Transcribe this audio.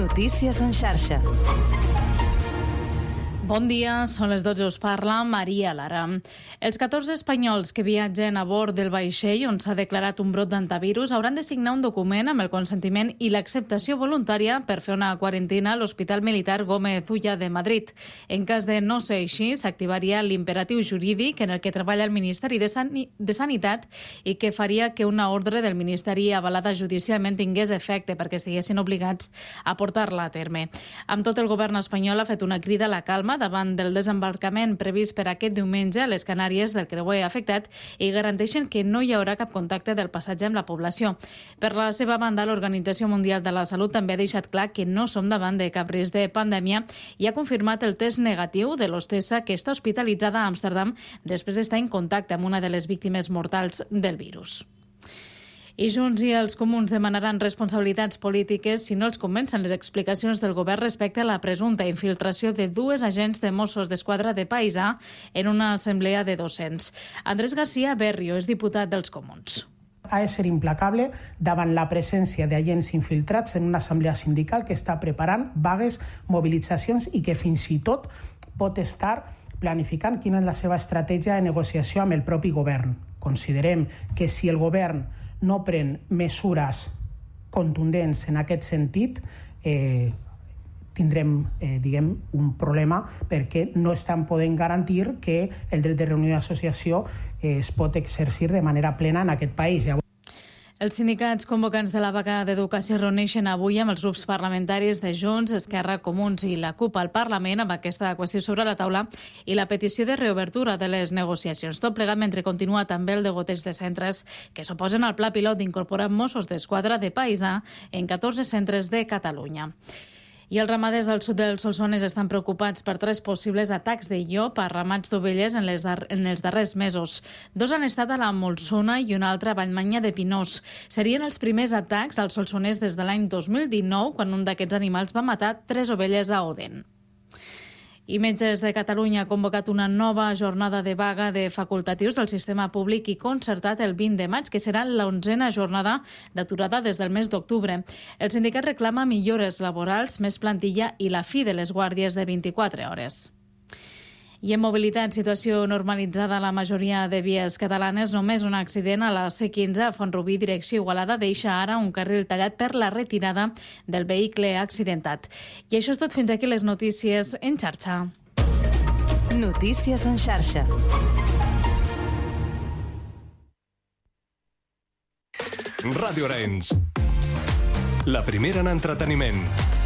Notícies en xarxa. Bon dia, són les 12, us parla Maria Lara. Els 14 espanyols que viatgen a bord del vaixell on s'ha declarat un brot d'antivirus hauran de signar un document amb el consentiment i l'acceptació voluntària per fer una quarantena a l'Hospital Militar Gómez Ulla de Madrid. En cas de no ser així, s'activaria l'imperatiu jurídic en el que treballa el Ministeri de Sanitat i que faria que una ordre del Ministeri avalada judicialment tingués efecte perquè estiguessin obligats a portar-la a terme. Amb tot, el govern espanyol ha fet una crida a la calma davant del desembarcament previst per aquest diumenge a les Canàries del creuer afectat i garanteixen que no hi haurà cap contacte del passatge amb la població. Per la seva banda, l'Organització Mundial de la Salut també ha deixat clar que no som davant de cap risc de pandèmia i ha confirmat el test negatiu de l'hostessa que està hospitalitzada a Amsterdam després d'estar en contacte amb una de les víctimes mortals del virus. I Junts i els Comuns demanaran responsabilitats polítiques si no els convencen les explicacions del govern respecte a la presumpta infiltració de dues agents de Mossos d'Esquadra de Paisà en una assemblea de docents. Andrés García Berrio és diputat dels Comuns. Ha de ser implacable davant la presència d'agents infiltrats en una assemblea sindical que està preparant vagues, mobilitzacions i que fins i tot pot estar planificant quina és la seva estratègia de negociació amb el propi govern. Considerem que si el govern no pren mesures contundents en aquest sentit, tindrem un problema perquè no estan podent garantir que el dret de reunió i associació es pot exercir de manera plena en aquest país. Els sindicats convocants de la vaga d'educació reuneixen avui amb els grups parlamentaris de Junts, Esquerra, Comuns i la CUP al Parlament amb aquesta qüestió sobre la taula i la petició de reobertura de les negociacions. Tot plegat mentre continua també el degoteig de centres que s'oposen al pla pilot d'incorporar Mossos d'Esquadra de Paisà en 14 centres de Catalunya. I els ramaders del sud del Solsonès estan preocupats per 3 possibles atacs de llop a ramats d'ovelles en els darrers mesos. 2 han estat a la Molsona i un altre a Vallmanya de Pinós. Serien els primers atacs al Solsonès des de l'any 2019, quan un d'aquests animals va matar 3 ovelles a Odèn. I Metges de Catalunya ha convocat una nova jornada de vaga de facultatius del sistema públic i concertat el 20 de maig, que serà l'11a jornada d'aturada des del mes d'octubre. El sindicat reclama millores laborals, més plantilla i la fi de les guàrdies de 24 hores. I en mobilitat, situació normalitzada a la majoria de vies catalanes. Només un accident a la C15 a Font-rubí, direcció Igualada, deixa ara un carril tallat per la retirada del vehicle accidentat. I això és tot, fins aquí les notícies en xarxa. Notícies en xarxa. Ràdio Arenys, la primera en entreteniment.